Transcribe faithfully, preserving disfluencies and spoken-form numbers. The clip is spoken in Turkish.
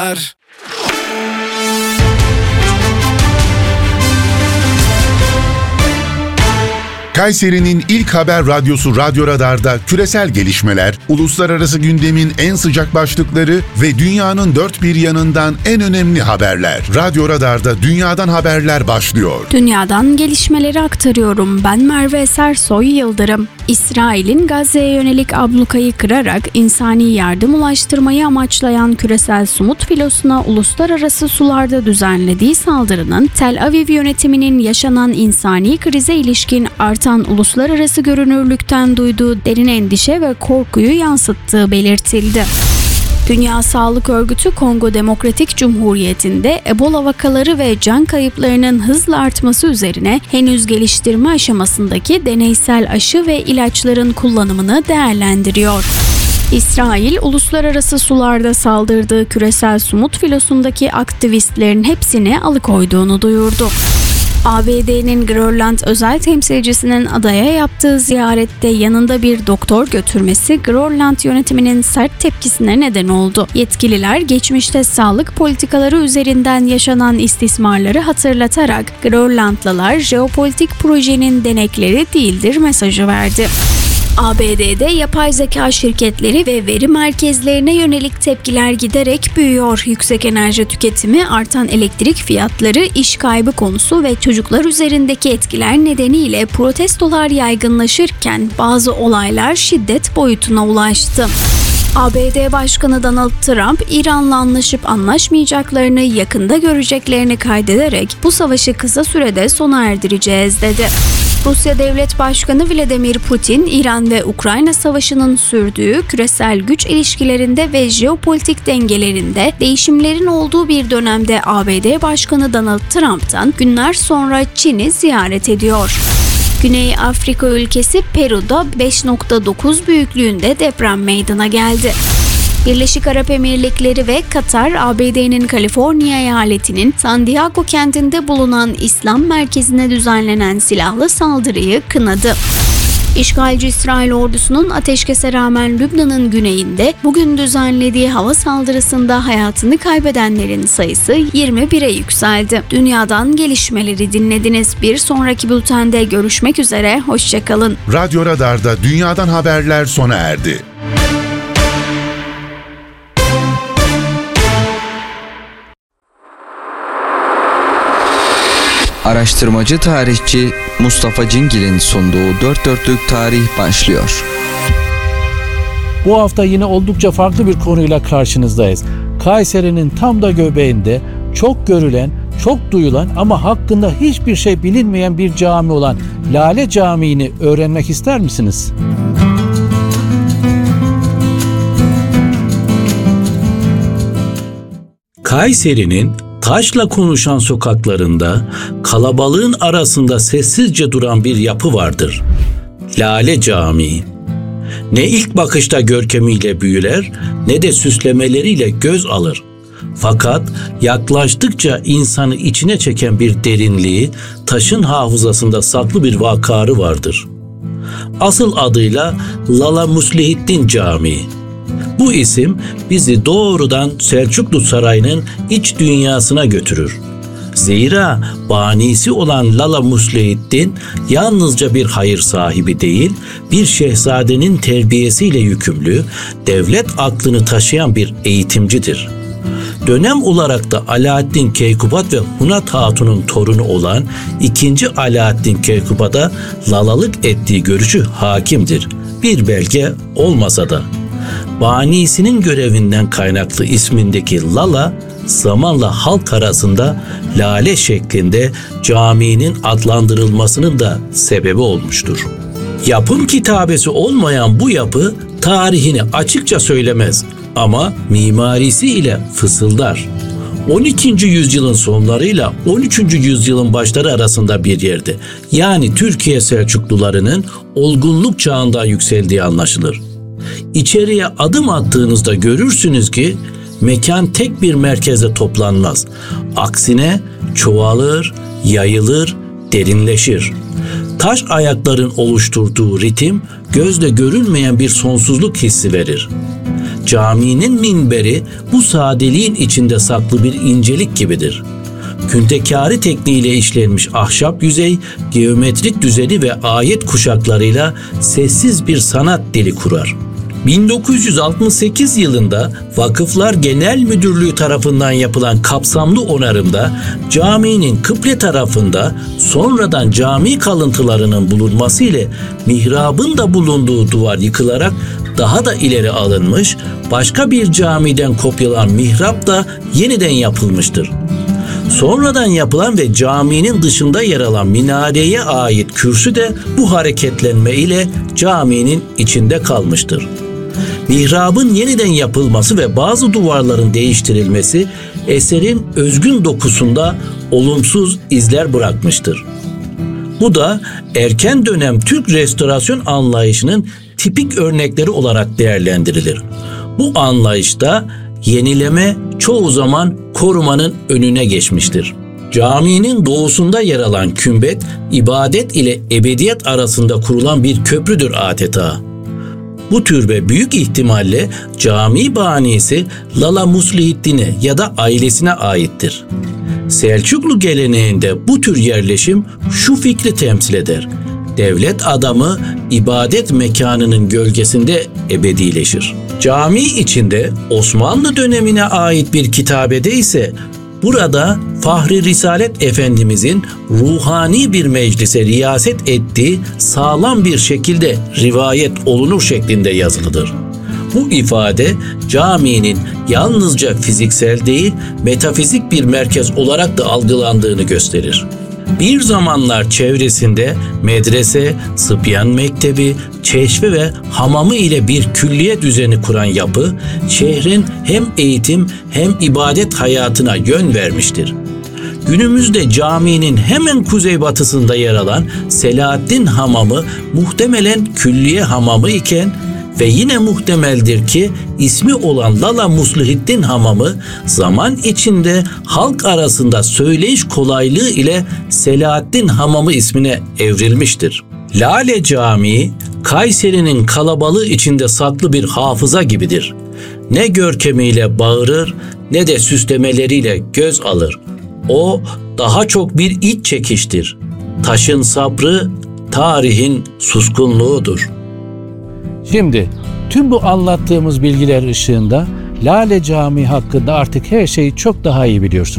Kayseri'nin ilk haber radyosu Radyo Radar'da küresel gelişmeler, uluslararası gündemin en sıcak başlıkları ve dünyanın dört bir yanından en önemli haberler. Radyo Radar'da dünyadan haberler başlıyor. Dünyadan gelişmeleri aktarıyorum. Ben Merve Sersoy Yıldırım. İsrail'in Gazze'ye yönelik ablukayı kırarak insani yardım ulaştırmayı amaçlayan küresel Sumut filosuna uluslararası sularda düzenlediği saldırının Tel Aviv yönetiminin yaşanan insani krize ilişkin artan uluslararası görünürlükten duyduğu derin endişe ve korkuyu yansıttığı belirtildi. Dünya Sağlık Örgütü Kongo Demokratik Cumhuriyeti'nde Ebola vakaları ve can kayıplarının hızla artması üzerine henüz geliştirme aşamasındaki deneysel aşı ve ilaçların kullanımını değerlendiriyor. İsrail, uluslararası sularda saldırdığı küresel Sumut filosundaki aktivistlerin hepsini alıkoyduğunu duyurdu. A B D'nin Grönland özel temsilcisinin adaya yaptığı ziyarette yanında bir doktor götürmesi Grönland yönetiminin sert tepkisine neden oldu. Yetkililer geçmişte sağlık politikaları üzerinden yaşanan istismarları hatırlatarak Grönlandlılar jeopolitik projenin denekleri değildir mesajı verdi. A B D'de yapay zeka şirketleri ve veri merkezlerine yönelik tepkiler giderek büyüyor. Yüksek enerji tüketimi, artan elektrik fiyatları, iş kaybı konusu ve çocuklar üzerindeki etkiler nedeniyle protestolar yaygınlaşırken bazı olaylar şiddet boyutuna ulaştı. A B D Başkanı Donald Trump, İran'la anlaşıp anlaşmayacaklarını yakında göreceklerini kaydederek bu savaşı kısa sürede sona erdireceğiz dedi. Rusya Devlet Başkanı Vladimir Putin, İran ve Ukrayna savaşının sürdüğü küresel güç ilişkilerinde ve jeopolitik dengelerinde değişimlerin olduğu bir dönemde A B D Başkanı Donald Trump'tan günler sonra Çin'i ziyaret ediyor. Güney Afrika ülkesi Peru'da beş nokta dokuz büyüklüğünde deprem meydana geldi. Birleşik Arap Emirlikleri ve Katar, A B D'nin Kaliforniya eyaletinin San Diego kentinde bulunan İslam merkezine düzenlenen silahlı saldırıyı kınadı. İşgalci İsrail ordusunun ateşkese rağmen Lübnan'ın güneyinde bugün düzenlediği hava saldırısında hayatını kaybedenlerin sayısı yirmi bire yükseldi. Dünyadan gelişmeleri dinlediniz. Bir sonraki bültende görüşmek üzere, hoşçakalın. Radyo Radar'da dünyadan haberler sona erdi. Araştırmacı tarihçi Mustafa Cingil'in sunduğu Dört Dörtlük Tarih başlıyor. Bu hafta yine oldukça farklı bir konuyla karşınızdayız. Kayseri'nin tam da göbeğinde çok görülen, çok duyulan ama hakkında hiçbir şey bilinmeyen bir cami olan Lale Camii'ni öğrenmek ister misiniz? Kayseri'nin taşla konuşan sokaklarında kalabalığın arasında sessizce duran bir yapı vardır. Lale Camii. Ne ilk bakışta görkemiyle büyüler ne de süslemeleriyle göz alır. Fakat yaklaştıkça insanı içine çeken bir derinliği, taşın hafızasında saklı bir vakarı vardır. Asıl adıyla Lala Muslihiddin Camii. Bu isim bizi doğrudan Selçuklu Sarayı'nın iç dünyasına götürür. Zira banisi olan Lala Muslihiddin yalnızca bir hayır sahibi değil, bir şehzadenin terbiyesiyle yükümlü, devlet aklını taşıyan bir eğitimcidir. Dönem olarak da Alaaddin Keykubat ve Hunat Hatun'un torunu olan ikinci Alaaddin Keykubad'a lalalık ettiği görüşü hakimdir. Bir belge olmasa da. Banisinin görevinden kaynaklı ismindeki Lala, zamanla halk arasında lale şeklinde caminin adlandırılmasının da sebebi olmuştur. Yapım kitabesi olmayan bu yapı tarihini açıkça söylemez ama mimarisi ile fısıldar. on ikinci yüzyılın sonlarıyla on üçüncü yüzyılın başları arasında bir yerde, yani Türkiye Selçuklularının olgunluk çağında yükseldiği anlaşılır. İçeriye adım attığınızda görürsünüz ki mekan tek bir merkeze toplanmaz. Aksine çoğalır, yayılır, derinleşir. Taş ayakların oluşturduğu ritim gözle görünmeyen bir sonsuzluk hissi verir. caminin minberi bu sadeliğin içinde saklı bir incelik gibidir. Küntekâri tekniğiyle işlenmiş ahşap yüzey, geometrik düzeni ve ayet kuşaklarıyla sessiz bir sanat dili kurar. bin dokuz yüz altmış sekiz yılında Vakıflar Genel Müdürlüğü tarafından yapılan kapsamlı onarımda caminin kıble tarafında sonradan cami kalıntılarının bulunması ile mihrabın da bulunduğu duvar yıkılarak daha da ileri alınmış, başka bir camiden kopyalan mihrap da yeniden yapılmıştır. Sonradan yapılan ve caminin dışında yer alan minareye ait kürsü de bu hareketlenme ile caminin içinde kalmıştır. Mihrabın yeniden yapılması ve bazı duvarların değiştirilmesi eserin özgün dokusunda olumsuz izler bırakmıştır. Bu da erken dönem Türk restorasyon anlayışının tipik örnekleri olarak değerlendirilir. Bu anlayışta yenileme çoğu zaman korumanın önüne geçmiştir. Caminin doğusunda yer alan kümbet, ibadet ile ebediyet arasında kurulan bir köprüdür adeta. Bu türbe büyük ihtimalle cami banisi Lala Muslihiddin'e ya da ailesine aittir. Selçuklu geleneğinde bu tür yerleşim şu fikri temsil eder: devlet adamı ibadet mekanının gölgesinde ebedileşir. Cami içinde Osmanlı dönemine ait bir kitabede ise burada Fahri Risalet Efendimizin ruhani bir meclise riyaset ettiği sağlam bir şekilde rivayet olunur şeklinde yazılıdır. Bu ifade caminin yalnızca fiziksel değil, metafizik bir merkez olarak da algılandığını gösterir. Bir zamanlar çevresinde medrese, sıbyan mektebi, çeşme ve hamamı ile bir külliye düzeni kuran yapı, şehrin hem eğitim hem ibadet hayatına yön vermiştir. Günümüzde caminin hemen kuzeybatısında yer alan Selahaddin Hamamı muhtemelen külliye hamamı iken ve yine muhtemeldir ki ismi olan Lala Muslihiddin Hamamı zaman içinde halk arasında söyleyiş kolaylığı ile Selahaddin Hamamı ismine evrilmiştir. Lale Camii, Kayseri'nin kalabalığı içinde saklı bir hafıza gibidir. Ne görkemiyle bağırır ne de süslemeleriyle göz alır. O daha çok bir iç çekiştir. Taşın sabrı, tarihin suskunluğudur. Şimdi tüm bu anlattığımız bilgiler ışığında Lale Camii hakkında artık her şeyi çok daha iyi biliyorsunuz.